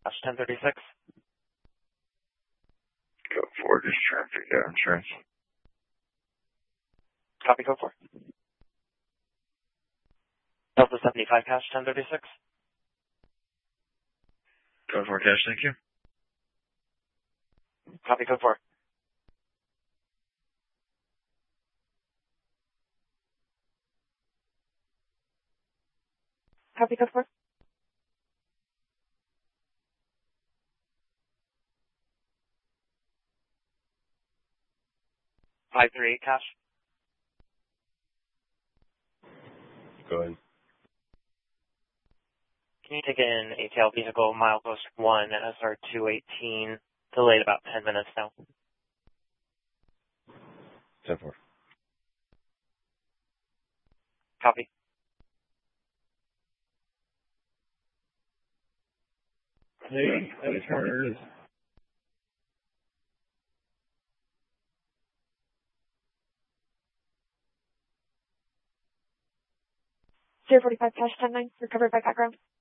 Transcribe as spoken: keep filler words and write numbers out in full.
ten thirty-six. Go for just trying to figure out insurance. Copy code four. Delta seventy-five cash ten thirty-six. Go for cash, thank you. Copy code four. Copy code four. five three eight cash. Go ahead. Can you take in A T L vehicle milepost one S R two eighteen, delayed about ten minutes now? ten four. Copy. Hey, that is hard. zero forty-five cash ten nine, recovered by background.